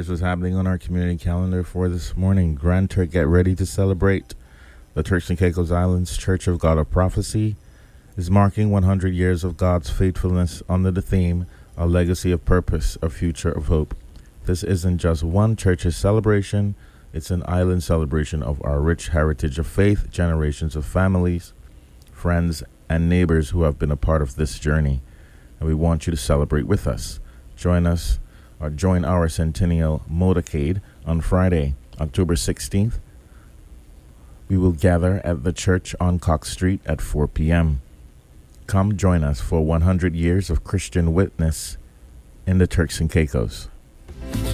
Here's what's happening on our community calendar for this morning. Grand Turk, get ready to celebrate. The Turks and Caicos Islands Church of God of Prophecy is marking 100 years of God's faithfulness under the theme, A Legacy of Purpose, A Future of Hope. This isn't just one church's celebration, it's an island celebration of our rich heritage of faith, generations of families, friends, and neighbors who have been a part of this journey. And we want you to celebrate with us. Join our Centennial Motorcade on Friday, October 16th. We will gather at the church on Cox Street at 4 p.m. Come join us for 100 years of Christian witness in the Turks and Caicos.